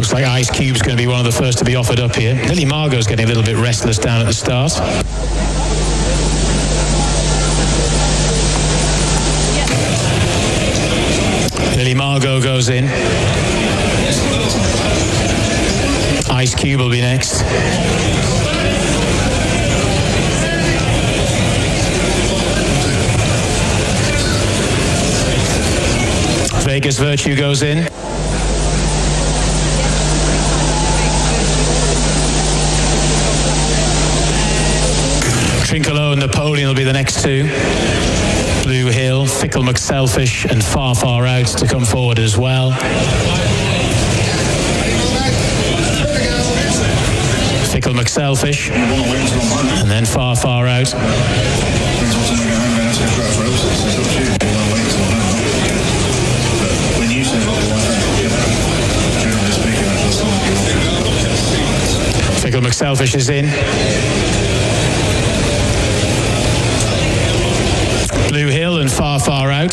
Looks like Ice Cube's going to be one of the first to be offered up here. Lily Margot's getting a little bit restless down at the start. Lily Margot goes in. Ice Cube will be next. Vegas Virtue goes in. Trinculo and Napoleon will be the next two. Blue Hill, Fickle McSelfish and Far Far Out to come forward as well. Fickle McSelfish and then Far Far Out. Fickle McSelfish is in. Blue Hill and Far Far Out.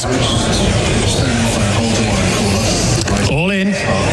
All in.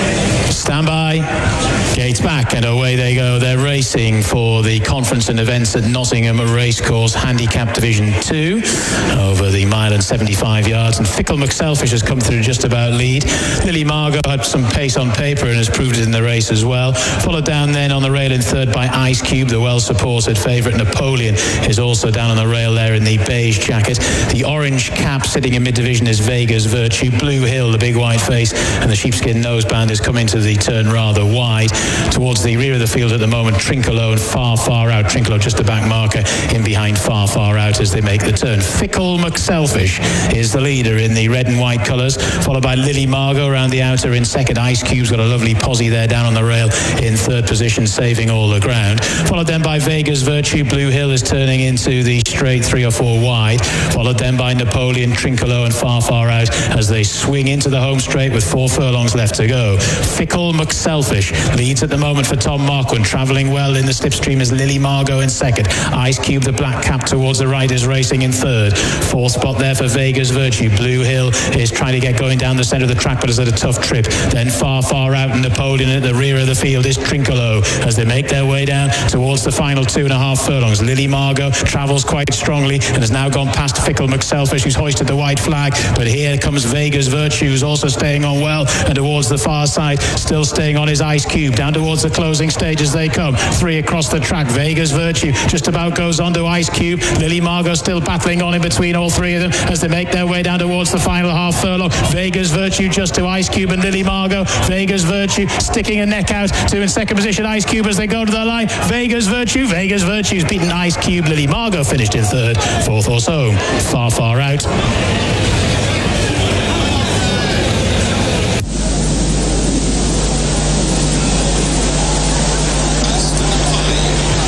Stand by. Gates back and away they go. They're racing for the conference and events at Nottingham Racecourse Handicap Division 2 over the mile and 75 yards. And Fickle McSelfish has come through just about lead. Lily Margot had some pace on paper and has proved it in the race as well. Followed down then on the rail in third by Ice Cube, the well-supported favourite. Napoleon is also down on the rail there in the beige jacket. The orange cap sitting in mid-division is Vegas Virtue. Blue Hill, the big white face, and the sheepskin noseband is coming to the turn rather wide. Towards the rear of the field at the moment, Trinculo and Far Far Out. Trinculo just a back marker in behind Far Far Out as they make the turn. Fickle McSelfish is the leader in the red and white colours, followed by Lily Margot around the outer in second. Ice Cube's got a lovely posse there down on the rail in third position, saving all the ground. Followed then by Vegas Virtue. Blue Hill is turning into the straight 3 or 4 wide. Followed then by Napoleon, Trinculo and Far Far Out as they swing into the home straight with 4 furlongs left to go. Fickle McSelfish leads at the moment for Tom Marquand. Travelling well in the slipstream is Lily Margot in second. Ice Cube, the black cap towards the right, is racing in third. Fourth spot there for Vegas Virtue. Blue Hill is trying to get going down the centre of the track, but has had a tough trip. Then Far Far Out and Napoleon at the rear of the field is Trinculo as they make their way down towards the final 2.5 furlongs. Lily Margot travels quite strongly and has now gone past Fickle McSelfish, who's hoisted the white flag. But here comes Vegas Virtue, who's also staying on well, and towards the far side, still staying on his Ice Cube. Down towards the closing stage as they come. 3 across the track. Vegas Virtue just about goes on to Ice Cube. Lily Margot still battling on in between all 3 of them as they make their way down towards the final half furlong. Vegas Virtue just to Ice Cube and Lily Margot. Vegas Virtue sticking a neck out to in second position Ice Cube as they go to the line. Vegas Virtue's beaten Ice Cube. Lily Margot finished in third. Fourth or so, Far Far Out.